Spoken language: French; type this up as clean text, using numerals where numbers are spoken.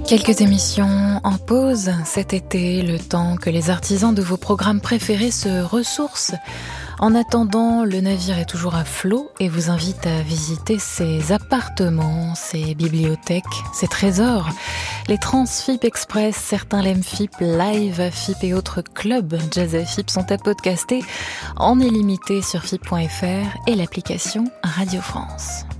Quelques émissions en pause cet été, le temps que les artisans de vos programmes préférés se ressourcent. En attendant, le navire est toujours à flot et vous invite à visiter ses appartements, ses bibliothèques, ses trésors. Les trans FIP Express, certains l'aiment FIP, Live FIP et autres clubs Jazz FIP sont à podcaster en illimité sur FIP.fr et l'application Radio France.